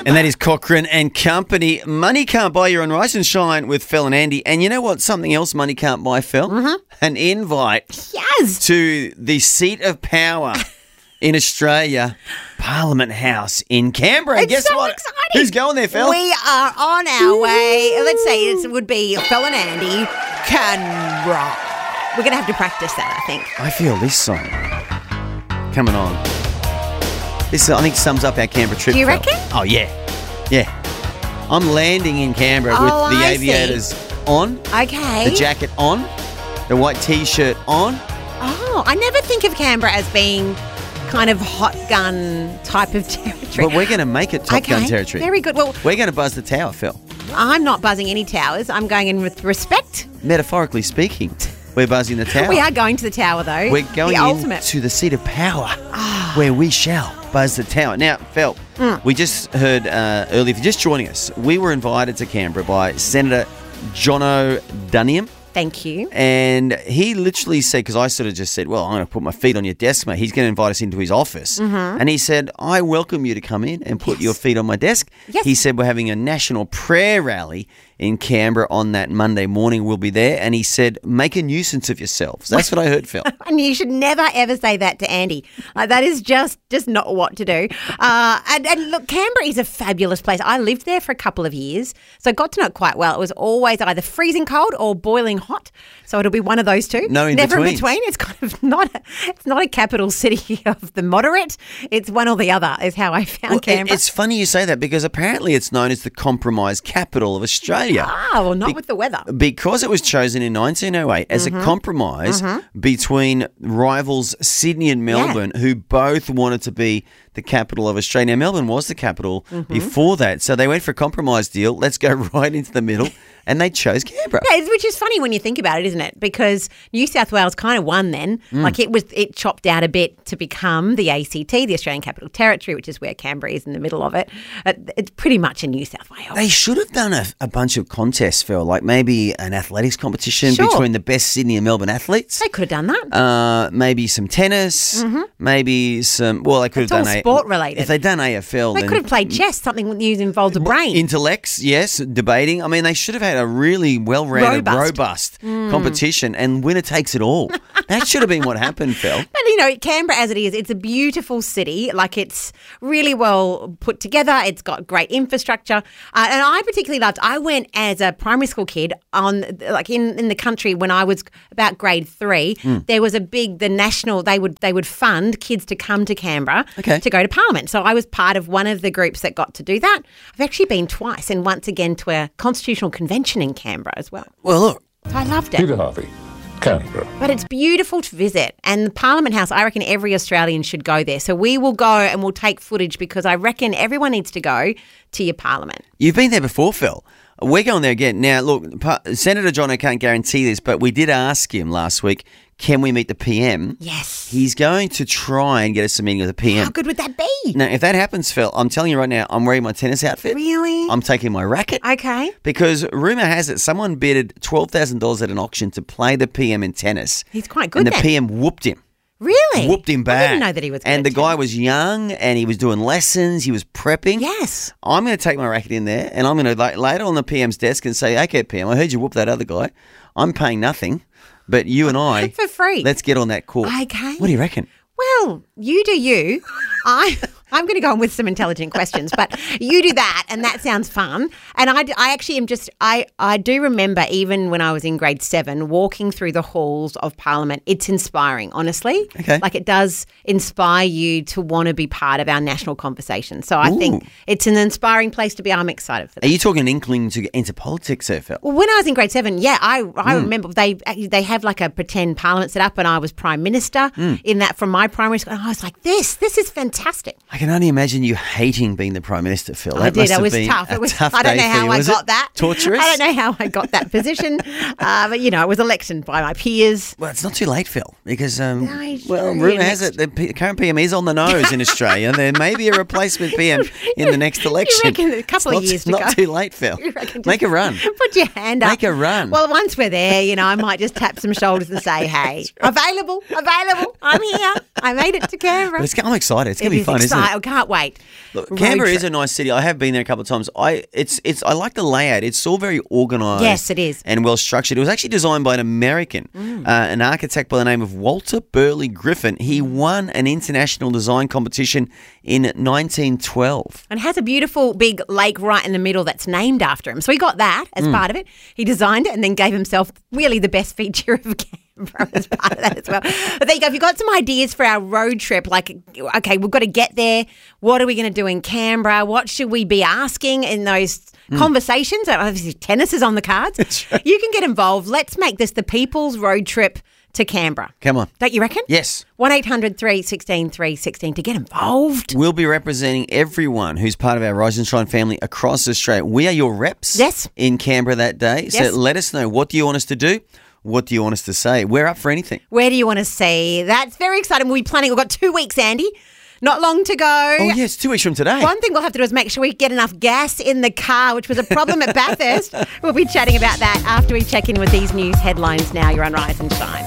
And that is Cochrane and Company. Money can't buy you on Rise and Shine with Phil and Andy. And you know what? Something else money can't buy, Phil? An invite to the seat of power in Australia, Parliament House in Canberra. It's Guess so what? exciting. Who's going there, Phil? We are on our way. Let's say it would be Phil and Andy, Canberra. We're going to have to practice that, I think. I feel this song coming on. This, I think, sums up our Canberra trip. Do you Phil. reckon? Oh, yeah. Yeah. I'm landing in Canberra with the aviators on, Okay. the jacket on, the white T-shirt on. Oh, I never think of Canberra as being kind of hot gun type of territory. But we're going to make it Top Gun territory. Very good. Well, We're going to buzz the tower, Phil. I'm not buzzing any towers. I'm going in with respect. Metaphorically speaking, we're buzzing the tower. We are going to the tower, though. We're going the ultimate. to the seat of power where we shall buzz the tower. Now, Phil, we just heard earlier, if you're just joining us, we were invited to Canberra by Senator Jono Duniam. Thank you. And he literally said, because I sort of just said, well, I'm going to put my feet on your desk, mate. He's going to invite us into his office. And he said, I welcome you to come in and put your feet on my desk. Yes. He said, we're having a national prayer rally in Canberra on that Monday morning. We'll be there. And he said, make a nuisance of yourselves. That's what I heard, Phil. And you should never, ever say that to Andy. That is just not what to do. And look, Canberra is a fabulous place. I lived there for a couple of years, so got to know it quite well. It was always either freezing cold or boiling hot. So it'll be one of those two. No in Never between. in between. It's kind of it's not a capital city of the moderate. It's one or the other is how I found Canberra. It's funny you say that because apparently it's known as the compromise capital of Australia. well, not with the weather. Because it was chosen in 1908 as a compromise between rivals Sydney and Melbourne, who both wanted to be the capital of Australia. Now, Melbourne was the capital before that. So they went for a compromise deal. Let's go right into the middle. And they chose Canberra. Yeah, which is funny when you think about it, isn't it? Because New South Wales kind of won then. Like it chopped out a bit to become the ACT, the Australian Capital Territory, which is where Canberra is in the middle of it. It's pretty much in New South Wales. They should have done a bunch of contests, Phil, like maybe an athletics competition Sure. between the best Sydney and Melbourne athletes. They could have done that. Maybe some tennis, maybe some. Well, they could It's have all done sport related. If they'd done AFL, They then could have played chess, something that involves a brain. intellects, yes, debating. I mean, they should have had a really well-rounded, robust competition, and winner takes it all. That should have been what happened, Phil. But, Canberra as it is, it's a beautiful city. Like, it's really well put together. It's got great infrastructure. And I particularly loved, I went as a primary school kid in the country when I was about grade 3. There was the national, they would fund kids to come to Canberra to go to Parliament. So I was part of one of the groups that got to do that. I've actually been twice, and once again to a constitutional convention in Canberra as well. Well, look. So I loved it. Peter Harvey, Canberra. But it's beautiful to visit. And the Parliament House, I reckon every Australian should go there. So we will go and we'll take footage because I reckon everyone needs to go to your Parliament. You've been there before, Phil. We're going there again. Now, look, Senator Jono can't guarantee this, but we did ask him last week, can we meet the PM? Yes. He's going to try and get us a meeting with the PM. How good would that be? Now, if that happens, Phil, I'm telling you right now, I'm wearing my tennis outfit. Really? I'm taking my racket. Okay. Because rumour has it someone bidded $12,000 at an auction to play the PM in tennis. He's quite good And the then. PM whooped him. Really? Whooped him back. I didn't know that he was good And the at guy tennis. was young and he was doing lessons. He was prepping. Yes. I'm going to take my racket in there and I'm going to lay it on the PM's desk and say, okay, PM, I heard you whoop that other guy. I'm paying nothing, but you and I. For free. Let's get on that court. Okay. What do you reckon? Well, you do you. I'm going to go on with some intelligent questions, but you do that, and that sounds fun. And I actually am I do remember even when I was in grade 7, walking through the halls of Parliament. It's inspiring, honestly. Okay. Like, it does inspire you to want to be part of our national conversation. So I think it's an inspiring place to be. I'm excited for that. Are you talking an inkling to get into politics there, Phil? Well, when I was in grade 7, I remember they have like a pretend parliament set up, and I was Prime Minister in that from my primary school. And I was like, this is fantastic. I can only imagine you hating being the Prime Minister, Phil. I did. It was tough. I don't know how I got that. Torturous? I don't know how I got that position. But, I was elected by my peers. Well, it's not too late, Phil, because, sure, rumour has it the current PM is on the nose in Australia. There may be a replacement PM in the next election. You reckon a couple of years to go? Not too late, Phil. Make a run. Put your hand up. Make a run. Well, once we're there, I might just tap some shoulders and say, hey, available, I'm here. I made it to Canberra. But I'm excited. It's going to be fun, isn't it? can't wait. Look, Road Canberra trip. is a nice city. I have been there a couple of times. I like the layout. It's all very organised. Yes, it is. And well structured. It was actually designed by an American, an architect by the name of Walter Burley Griffin. He won an international design competition in 1912. And has a beautiful big lake right in the middle that's named after him. So he got that as part of it. He designed it and then gave himself really the best feature of Canberra as part of that as well. But there you go. If you've got some ideas for our road trip, like, okay, we've got to get there. What are we going to do in Canberra? What should we be asking in those conversations? Obviously, tennis is on the cards. right. You can get involved. Let's make this the people's road trip to Canberra. Come on. Don't you reckon? Yes. 1-800 316 316 to get involved. We'll be representing everyone who's part of our Rise and Shine family across Australia. We are your reps Yes. in Canberra that day. Yes. So let us know. What do you want us to do? What do you want us to say? We're up for anything. Where do you want to see? That's very exciting. We'll be planning. We've got 2 weeks, Andy. Not long to go. Oh, yes, 2 weeks from today. One thing we'll have to do is make sure we get enough gas in the car, which was a problem at Bathurst. We'll be chatting about that after we check in with these news headlines now. You're on Rise and Shine.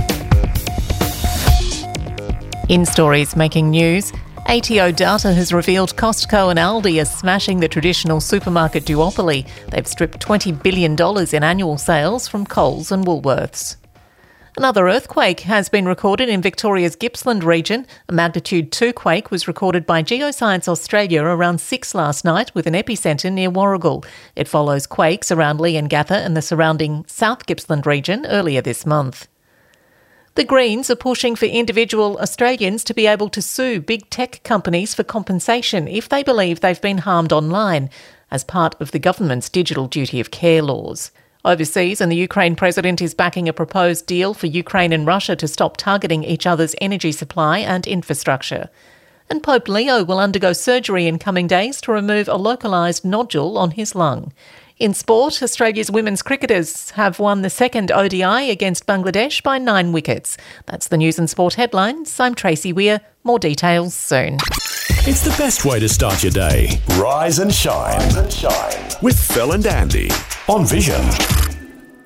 In stories making news, ATO data has revealed Costco and Aldi are smashing the traditional supermarket duopoly. They've stripped $20 billion in annual sales from Coles and Woolworths. Another earthquake has been recorded in Victoria's Gippsland region. A magnitude 2 quake was recorded by Geoscience Australia around 6 last night with an epicentre near Warragul. It follows quakes around Leongatha and the surrounding South Gippsland region earlier this month. The Greens are pushing for individual Australians to be able to sue big tech companies for compensation if they believe they've been harmed online, as part of the government's digital duty of care laws. Overseas, and the Ukraine president is backing a proposed deal for Ukraine and Russia to stop targeting each other's energy supply and infrastructure. And Pope Leo will undergo surgery in coming days to remove a localised nodule on his lung. In sport, Australia's women's cricketers have won the second ODI against Bangladesh by 9 wickets. That's the news and sport headlines. I'm Tracy Weir. More details soon. It's the best way to start your day. Rise and shine. With Phil and Andy on Vision.